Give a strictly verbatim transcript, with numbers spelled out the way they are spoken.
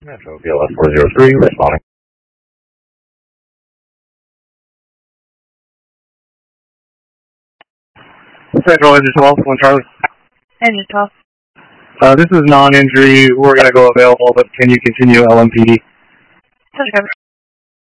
Metro B L S four zero three, responding. Central Engine twelve, one Charlie. Engine twelve. Uh, this is non-injury. We're going to go available, but can you continue L M P D? Central.